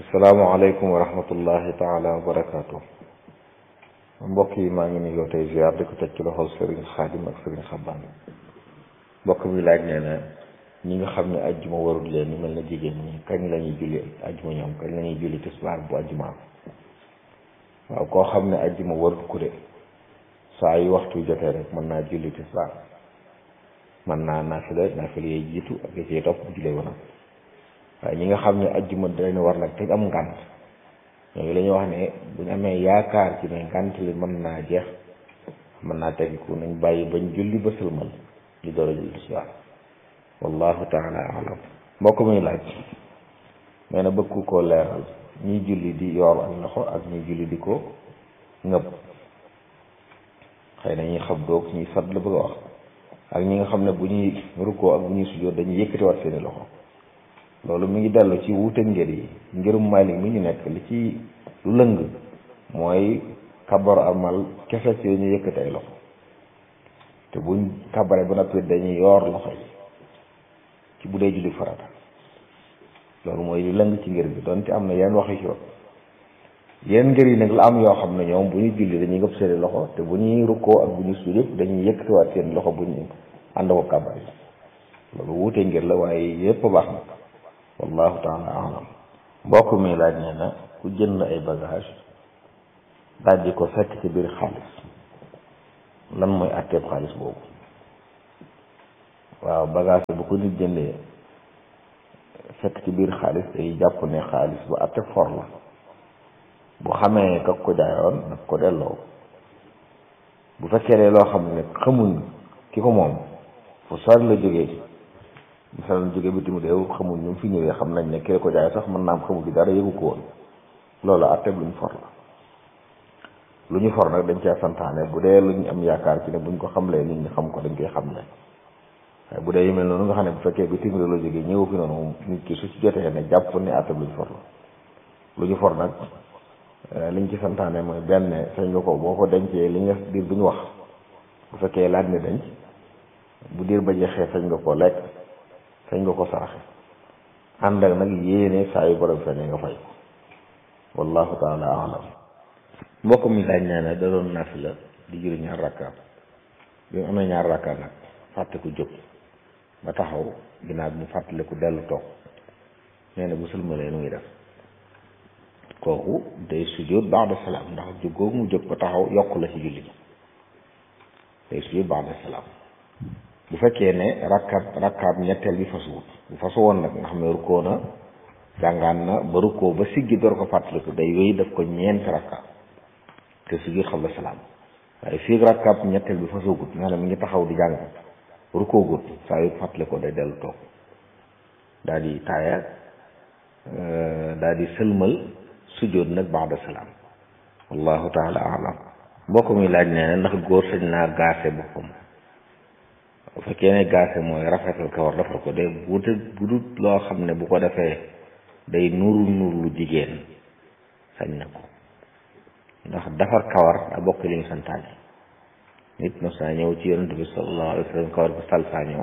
asalaamaaleykum wa rahmatullahi taala wa barakaatu. mbokk yi maa ngi nuyoo tey ziar di ko teg ci loxol Serigne Khadim ak Serigne Xaban. mbokk mi laaj nee na ñi nga xam ne ajjuma warul leen ñu mel na jigéen ñi kañ la ñuy julli ajjuma ñoom kañ la ñuy julli tisbaar bu ajjuma. waaw koo xam ne ajjuma warul ku de saa yu waxtu jotee rek mën naa julli tisbaar mën naa naafila yee jiitu ak yi topp bu jullee woon. waaye ñi nga xam ne ajjuma dañu war nag te am ngànt ñooñu la ñuy wax ne bu ñu amee yaakaar ci ne ngànt li mën naa jeex mën naa tegiku nañ bàyyi bañ julli ba sëlmal ñu door a julli tisbaar wallahu taala alam. mbokk muy laaj nee na bëgg koo leeral ñiy julli di yor ak loxo ak ñiy julli di ko ngëb xëy na ñuy xab doog ñuy sat la bëgg a wax ak ñi nga xam ne bu ñuy rukkoo ak bu ñuy sujjóot dañuy yëkkatiwaat seeni loxo. loolu mi ngi dellu ci wuute ngir yi ngirum Maalik mi ñu nekk li ci lu lëng mooy kabar amal kese ci ñu yëkkati ay loxo te buñ kabare ba noppi dañuy yoor loxo yi ci bu dee julli farata loolu mooy lu lëng ci ngir bi donte am na yenn wax yu ci wax yenn ngir yi nag la am yoo xam ne ñoom bu ñuy julli dañuy ngëpp seeni loxo te bu ñuy rukkoo ak bu ñuy sujjóot yëpp dañuy yëkkatiwaat seen loxo bu ñu ànd ko kabar yi loolu wuute ngir la waaye yëpp baax na wallahu taala alam. mbokk mi laaj nee na ku jënd ay bagage daal di ko fekk ci biir xaalis lan mooy àtteeb xaalis boobu. waaw bagage bu ko nit jëndee fekk ci biir xaalis day jàpp ne xaalis bu àtte for la bu xamee kak ko jaayoon nag ko delloo bu fekkee ne loo xam ne xamuñ ki ko moom fu sori la jógee misaal jóge bitim réew xamul ñu fi ñëwee xam nañ ne kii ko jaay sax mën naa am xamul bi dara yëgu ko woon loolu àtteeb lu ñu for la lu ñu for nag dañ cee santaane bu dee lu ñu am yaakaar ci ne buñ ko xamlee nit ñi xam ko dañ koy xamle waaye bu dee yu mel noonu nga xam ne bu fekkee bitim réew la jógee ñëw fi noonu nit ki su ci jotee ne jàpp ne àtteeb lu ñu for la lu ñu for nag liñ ci santaane mooy benn sañ nga ko boo ko dencee li nga diir bu ñu wax bu fekkee laaj ne denc bu diir ba jeexee sañ nga koo lekk sañ nga ko saraxe ànd ak nag yéene saa yu borom feeñee nga fay wallahu taala alam. mbokk mi laaj nee na da doon naafila di julli ñaar rakka bi mu amee ñaar rakka nag fàtte ku jóg ba taxaw ginnaaw bi mu fàttaliku dellu toog nee na bu sëlmalee nu ngi def kooku day sujjóot ba'da salaam ndax jóg googu mu jóg ba taxaw yokk la ci julli gi day sujjóot ba'da salaam. bu fekkee ne rakkaab ñetteel bi fasuwut bu fasu woon nag nga xam ne rukkoo na jàngaan na ba rukkoo ba siggi door ko fàttaliku day wéy daf ko ñeenti rakkaab te siggi xabla salaam waaye fii rakkaab ñetteel bi fasuwut nga xam ne mi ngi taxaw di jàng rukkoo gut saa yu fàttalikoo day dellu toog daal di taaya daal di sëlmal sujjóot nag ba'da salaam wallahu taala alam. mbokk mi laaj nee na ndax góor sañ naa gaase boppam bu fekkee ne gaase mooy rafetal kawar defar ko de bu dut loo xam ne bu ko defee day nuru lu jigéen sañ na ko ndax defar kawar daa bokk li ñu santaane nit mos naa ñëw ci yonent bi sallallahu alayhi wa sallam kawar bi salfaa ñëw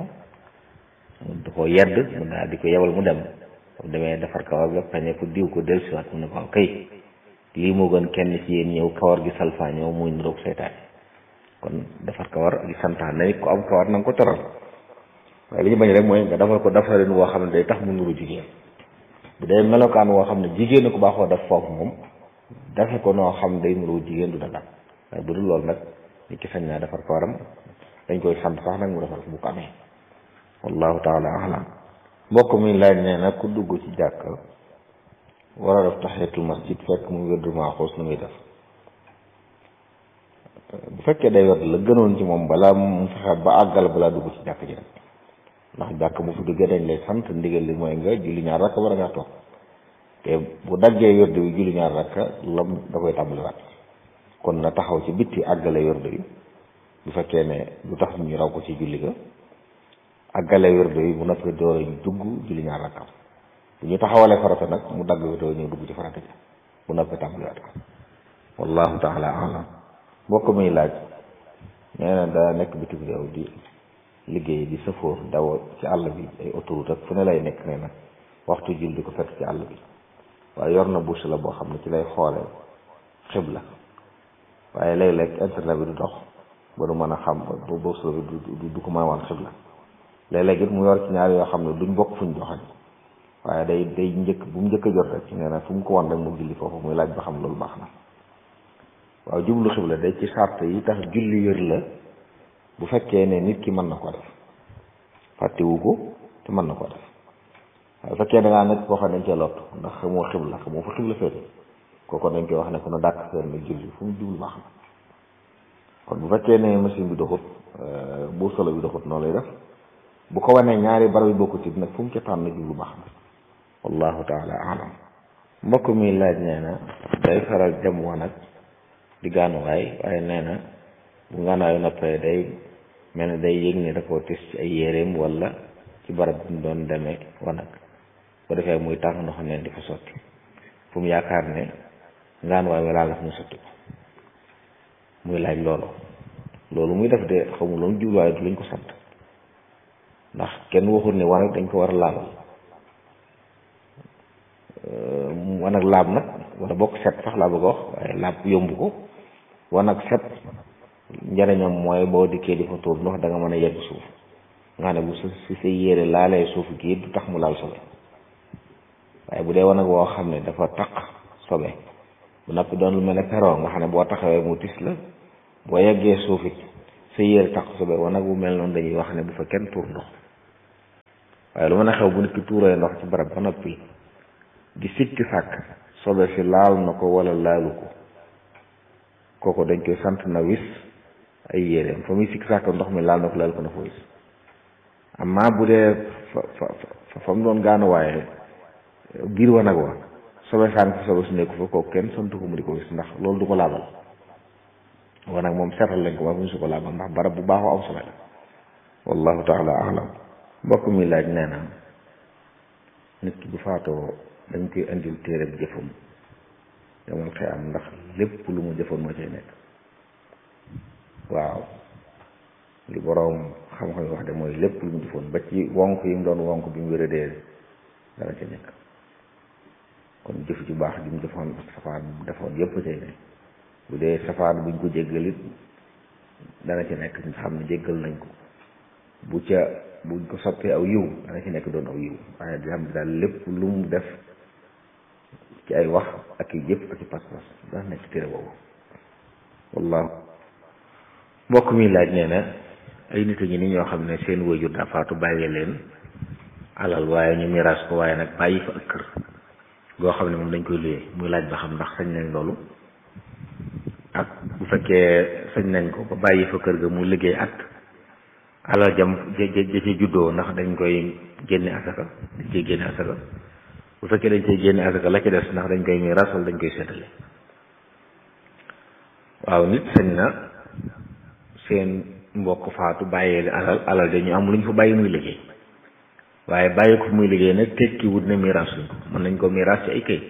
da ko yedd mu daal di ko yebal mu dem bu demee defar kawar bi pañe ko diw ko dellusiwaat mu ne ko kay lii moo gën kenn ci yéen ñëw kawar gi salfaa ñëw muy niroog seytaane kon defar kawar ak santaan na nit ko am kawar na nga ko teral waaye li ñu bañ rek mooy nga defal ko defarin woo xam ne day tax mu nuru jigéen bu dee melokaan woo xam ne jigéen ko baaxoo def foofu moom defe ko noo xam day nuru jigéen du dagal waaye bu dul loolu nag nit ki sañ naa defar kawaram dañ koy sant sax nag mu defar ko bu ko amee wallahu taala alam. mbokk mi laaj nee na ku dugg ci jàkk war a def tahiyatul masjid fekk mu wérdu maaxuus nu muy def. bu fekkee day wet la gënoon ci moom balaa mu fexe ba àggal balaa dugg ci jàkk ji rek ndax jàkk bu fi duggee dañ lay sant ndigal li mooy nga julli ñaar rakka war a ngaa toog te bu daggee wérdu wi julli ñaar rakka lam da koy tàmbaliwaat kon na taxaw ci bitti àggale wérdu wi bu fekkee ne lu tax ñu raw ko ci julli ga àggale wérdu wi bu noppi door a dugg julli ñaar rakka bu ñu taxawalee farata nag mu dagg wérdu ñëw dugg ci farata ji bu noppi tàmbaliwaat ko wallahu taala alam. mbokk muy laaj nee na daa nekk bitim réew di liggéey di sëfoor daw ci àll bi ay autoroute ak fu ne lay nekk nee na waxtu jul di ko fekk ci àll bi waaye yor na bouche la boo xam ne ci lay xoolee xibla waaye léeg-léeg internet bi du dox ba du mën a xam bouche la bi du ko mën a wan xibla léeg-léeg it mu yor ci ñaar yoo xam ne duñ bokk fuñ joxañ waaye day njëkk bu mu njëkk a jot rek nee na fu mu ko wan rek mu julli foofu muy laaj ba xam loolu baax na waaw jublu xibla day ci sart yi tax julli wér la bu fekkee ne nit ki mën na ko def fàttewu ko te mën na ko def waaye bu fekkee da ngaa nekk koo xam ne dañ cee lott ndax xamoo xibla xamoo fa xibla féete kooku dañ koy wax ne ko na dàkk seen na julli fu mu jublu baax na kon bu fekkee ne machine bi doxut bu solo bi doxut noonu lay def bu ko wanee ñaari barab yi bokkut it nag fu mu ca tànn jublu baax na wallahu taala alam mbokk mi laaj nee na day faral dem wanag di gaanuwaay waaye nee na bu gaanuwaayu noppee day mel ne day yëg ne da koo tis ci ay yéreem wala ci barab bi mu doon demee wanag bu defee muy tàng ndox neen di fa sotti fu mu yaakaar ne gaanuwaay walaa la fu mu sotti ko muy laaj loolu muy def de xamul loolu jubluwaay du lañ ko sant ndax kenn waxul ne wanag dañ ko war a laabal wanag laab nag wala bokk set sax laa bëgg a wax waaye laab yomb ko wanag set njariñam mooy boo dikkee di fa tuur ndox da nga mën a yegg suuf nga xam ne bu si sa yére laalee suuf gi du tax mu laal sobe waaye bu dee wanag woo xam ne dafa taq sobe bu noppi doon lu mel ne perron nga xam ne boo taxawee mu tis la boo yeggee suuf it sa yére taq sobe wanag bu mel noonu dañuy wax ne bu fa kenn tuur ndox waaye lu mën a xew bu nit ki tuuree ndox ci barab ba noppi di sikki sàkk sobe si laal na ko wala laalu ko kooku dañ koy sant na wis ay yéreem fa muy sikki sàkk ndox mi laal na ko laal ko na fa wis amma bu dee fa mu doon gaanuwaaye biir wanag wa sobe sànq fa sobe su nekku fa kooku kenn sant ko mu di ko wis ndax loolu du ko laabal wanag moom seetal lañ ko waaye bu ñu su ko laabal ndax barab bu baaxoo am sobe la wallahu taala alam mbokk mi laaj nee na nit ki bu faatoo dañ koy indil téere bi jëfam yamal xëy am ndax lépp lu mu jëfoon moo cay nekk waaw li boroom xam-xam yi wax de mooy lépp lu mu jëfoon ba ci wonk yi mu doon wonk bi mu wéradee dana ca nekk kon jëf ju baax ji mu jëfoon ak safaan bu defoon yépp cay nekk bu dee safaan buñ ko jéggalit dana ci nekk ñu xam ne jéggal nañ ko buñ ko soppee aw yiw dana ci nekk doon aw yiw waaye di xam ne daal lépp lu mu def ci ay wax ak i jëf ak i pas-pas dana nekk téere boobu wallahu mbokk mi laaj nee na ay nit ñi ni ñoo xam ne seen wayjur daa faatu bàyyi leen alal waaye ñu miraas ko waaye nag bàyyi fa ak kër goo xam ne moom dañ koy luyee muy laaj ba xam ndax sañ nañ loolu ak bu fekkee sañ nañ ko ba bàyyi fa kër ga mu liggéey at alal jam ja ci juddoo ndax dañ koy génne asaka dañ koy génne asaka bu fekkee dañ koy génne asaka la ci des ndax dañ koy miraas wala dañ koy seetale waaw nit sañ na seen mbokk faatu bàyyee alal dañu am lu ñu fa bàyyi muy liggéey waaye bàyyi ko muy liggéey nag tekki wut ne miraas luñ ko mën nañ ko miraas ci ay kayit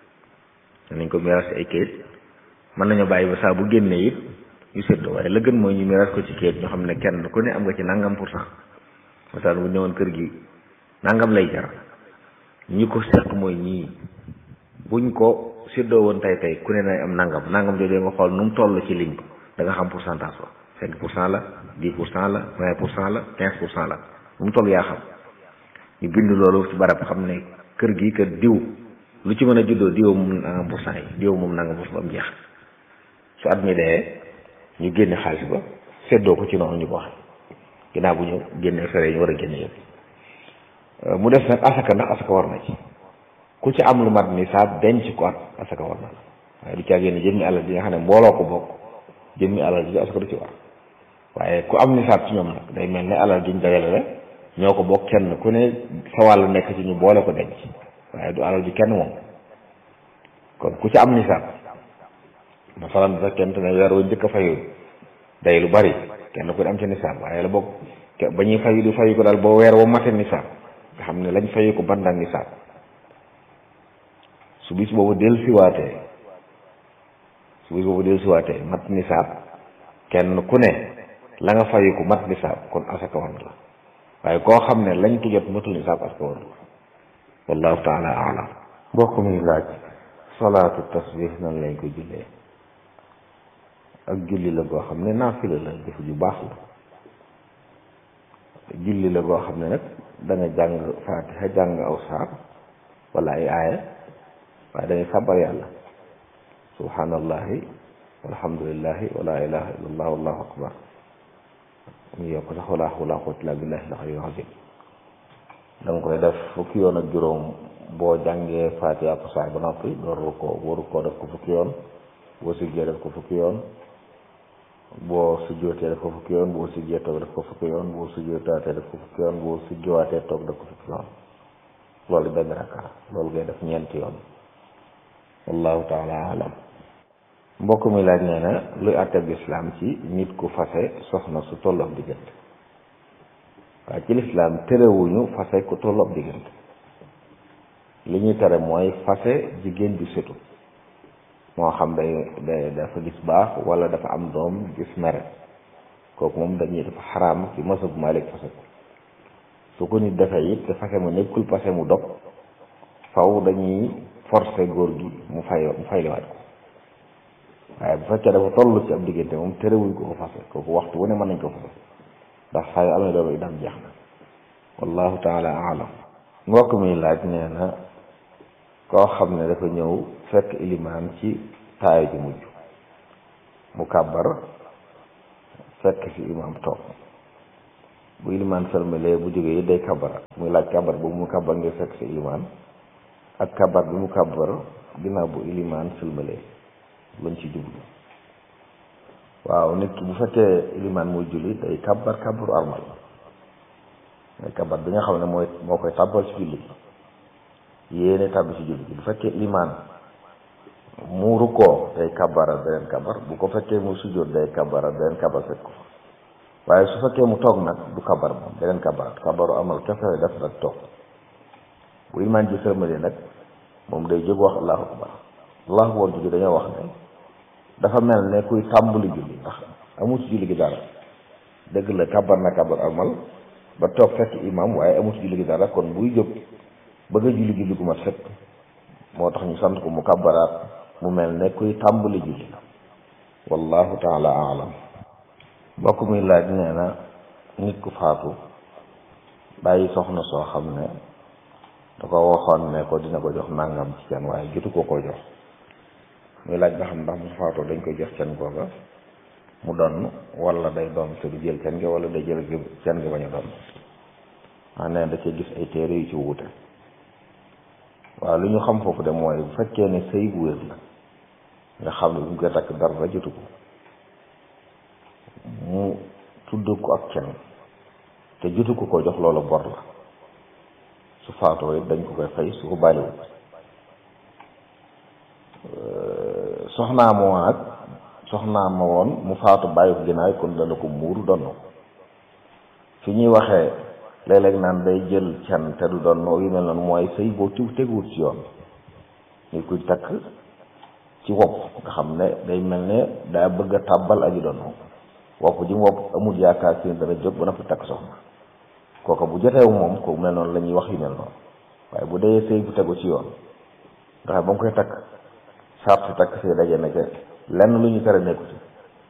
mën nañoo bàyyi ba saa bu génnee it yu séddoo waaye la gën mooy ñu miraas ko ci kayit ñoo xam ne kenn ku ne am nga ci nangam pour cent masaan bu ñëwoon kër gi nangam lay jar ñi ko seq mooy ñii buñ ko séddoo woon tey ku ne nay am nangam jooju nga xool nu mu toll ci ligne da nga xam pourcentage ba 5% la 10% la 20% la 15% la nu mu toll yaa xam ñu bind loolu ci barab xam ne kër gi kër diw lu ci mën a juddoo diw moom nangam % yi diw moom nangam % ba mu jeex su at mi dee ñu génne xaalis ba séddoo ko ci noonu ñu ko waxee ginnaaw bu ñu génnee fere ñu war a génne yëpp mu def nag asaka ndax asaka war na ci ku ci am lu mat nisaab denc ko at asaka war na la waaye du caa génne jëmmi alal ji nga xam ne mbooloo ko bokk jëmmi alal ji asaka du ci war waaye ku am nisaab ci ñoom nag day mel ne alal ji ñu dajale la ñoo ko bokk kenn ku ne sa wàllu nekk ci ñu boole ko denc waaye du alal ji kenn moom kon ku ci am nisaab masalan bu fekkente ne weer wu njëkk a fayu day lu bari kenn ku ne am ci nisaab waaye la bokk ba ñuy fayu di fayu ko daal boo weer wa mate nisaab nga xam ne lañ fayu ko bandal nisaab su bis boobu del siwaatee mat nisaab kenn ku ne la nga fayu ko mat nisaab kon asaka war na la waaye koo xam ne lañ ko jot matul nisaab asaka war na la wallahu taala alam mbokk mi laaj salaatu tasbih nan lañ ko jullee. ak julli la goo xam ne naafila la jëf ju baax la. julli la goo xam ne nag da nga jàng faatiha jàng aw saar wala ay aaya waaye da ngay sàbbar yàlla subhanallahi walhamdulillahi wala ilaha illallah wallahu akbar ñu yokk sax wala hawla wala quwwata illa billahi al-aliyyil azim da nga koy def fukki yoon ak juróom boo jàngee faatiha ak saar ba noppi door rukkoo boo rukkoo def ko fukki yoon boo siggee def ko fukki yoon boo sujjootee def ko fukki yoon boo siggee toog def ko fukki yoon boo sujjootaatee def ko fukki yoon boo sujjowaatee toog def ko fukki yoon loolu benn rakka loolu ngay def ñeenti yoon wallahu taala alam. mbokk mi laaj nee na luy àtteb lislaam ci nit ku fase soxna su tolloog diggante. waaye ci lislaam terewuñu fase ku tolloog diggante li ñuy tere mooy fase jigéen ju setu moo xam day dafa gis baax wala dafa am doom gis mere kooku moom dañuy dafa xaraam ci mazhab Maalik fase ko su ko nit defee it te fase mu nekkul fase mu dog faw dañuy forcer góor gi mu fayliwaat ko waaye bu fekkee dafa toll ci ab diggante moom terewuñ ko fase kooku waxtu wu ne mën nañ ko fase ndax saa yu amee doom itam jeex na wallahu taala alam. mbokk mi laaj nee na koo xam ne dafa ñëw fekk ilimaan ci taaya ju mujj mu kàbbar fekk fi imaam toog bu ilimaan sëlmalee bu jógee day kàbbar muy laaj kàbbar boobu mu kàbbar ngir fekk fi ilimaan ak kàbbar bi mu kàbbar ginnaaw bu ilimaan sëlmalee lañ ci jublu. waaw nit ki bu fekkee ilimaan muy julli day kàbbar kàbbaru armal mooy kàbbar bi nga xam ne moo koy tàbbal ci julli yéene tàbbi ci julli bu fekkee ilimaan mu rukkoo day kàbbaral beneen kàbbar bu ko fekkee mu sujjóot day kàbbaral beneen kàbbar fekk ko waaye su fekkee mu toog nag du kàbbar moom beneen kàbbaru amal kese def nag toog bu ilimaan ji sërmale nag moom day jóg wax allahu akbar allahu akbar ji dañoo wax ne dafa mel ne kuy tàmbali julli ndax amul ci julli gi dara dëgg la kàbbar na kàbbar amal ba toog fekk imam waaye amul ci julli gi dara kon buy jóg bëgg a julli gu mat fekk moo tax ñu sant ko mu kàbbaraat mu mel ne kuy tàmbali julli wallahu taala alam. mbokk muy laaj nee na nit ku faatu bàyyi soxna soo xam ne da ko waxoon ne ko dina ko jox nangam ci can waaye jotu ko jox muy laaj ba xam ndax mu faatoo dañ koy jox can googa mu donn wala day doon te du jël can gi wala day jël can gi bañ a doon maa nee da cee gis ay téere yu ci wuute. waaw li ñu xam foofu de mooy bu fekkee ne sëy bu wér la nga xam ne bu ñu koy takk dara jotu ko mu tudd ko ak can te jotu ko jox loolu bor la su faatoo it dañ ko koy fay su ko bàyyiwul. soxnaa ma woon mu faatu bàyyi ko ginnaaw kon dana ko muuru donn fi ñuy waxee léeg-léeg naan day jël can te du donn yu mel noonu mooy sëy boo teguwut ci yoon ñu koy takk ci wopp nga xam ne day mel ne daa bëgg a tàbbal aji donn wopp ji mu wopp amul yaakaar si dana jóg ba na fi takk soxna kooka bu joteewu moom ko mel noonu la ñuy wax yu mel noonu waaye bu dee sëy bu tegu ci yoon ndax ba mu koy takk sart takk sëy daje na ca lenn lu ñu tere nekku ci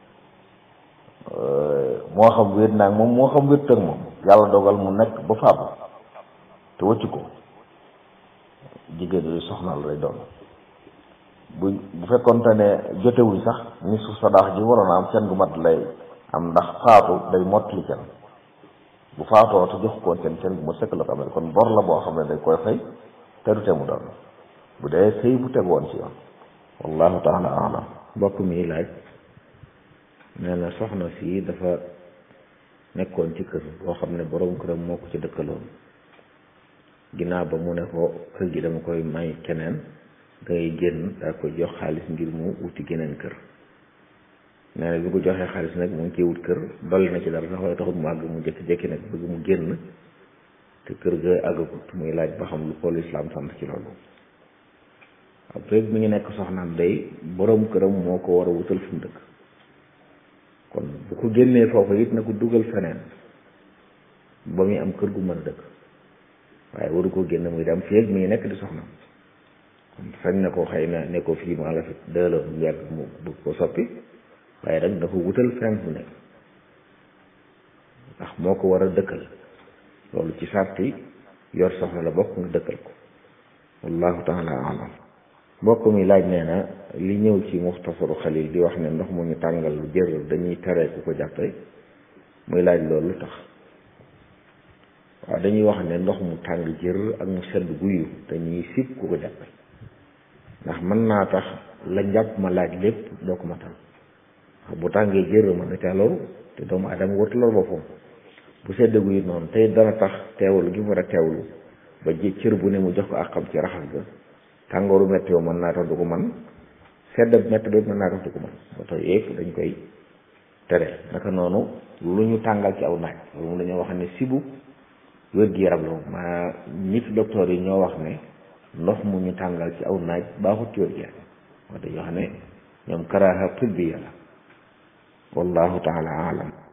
moo xam wéet naag moom moo xam wéet ak moom yàlla dogal mu nekk ba faatu te wëccu ko jigéen yooyu soxnaal lay doon bu fekkonte ne jotewuñ sax ni su sadaax ji waroon a am can gu mat lay am ndax faatu day mottali can bu faatoo te jox koon can gu ma sëkk la ko amee kon bor la boo xam ne day koy fay te du te mu doon bu dee sëy bu teg woon ci yoon wallahu taala alam. mbokk mi laaj nee na soxna si dafa nekkoon ci kër boo xam ne borom këram moo ko ci dëkkaloon ginnaaw ba mu ne ko kër gi dama koy may keneen dangay génn daa koy jox xaalis ngir mu wuti geneen kër nee na bi ko joxee xaalis nag mu ngi ciy wut kër dolli na ci dara sax waaye taxut mu àgg mu jékki-jékki nag bëgg mu génn te kër ga àggagut muy laaj ba xam lu ko lislaam sant ci loolu. après mi ngi nekk soxnaam day borom këram moo ko war a wutal fu mu dëkk kon bu ko génnee foofu it na ko dugal feneen ba muy am kër gu mën a dëkk waaye waru ko génn muy dem fii ak mi ngi nekk di soxnaam sañ na ko xëy na ne ko fii maa la fi dëla bu yàgg mu bëgg ko soppi waaye nag dafa wutal fenn fu nekk ndax moo ko war a dëkkal loolu ci sarti yor soxna la bokk nga dëkkal ko wallahu taala alam mbokk mi laaj nee na li ñëw ci muxtasaru xalil di wax ne ndox mu ñu tàngal lu jër dañuy tere ku ko jàppe muy laaj loolu lu tax waaw dañuy wax ne ndox mu tàng jër ak mu sedd guyu dañuy sib ku ko jàppe ndax mën naa tax la njàpp ma laaj lépp doo ko matal bu tàngee jër mën na ca loolu te doomu adama warta loolu boppam bu sedd guyu noonu tey dana tax teewlu gi mu war a teewlu ba ji cër bu ne mu jox ko ak xam ci raxas ga tàngooru metti yoo mën naa tax du ko man sedd metti ba mën naa tax du ko man moo tax yëpp dañ koy tere naka noonu lu ñu tàngal ci aw naaj loolu moom dañoo wax ne sibu wér-gi-yaram la ma nit docteur yi ñoo wax ne ndox mu ñu tàngal ci aw naaj baaxut ci wér-gi-yaram moo dañoo xam ne ñoom karaaha tibbiya la wallahu taala alam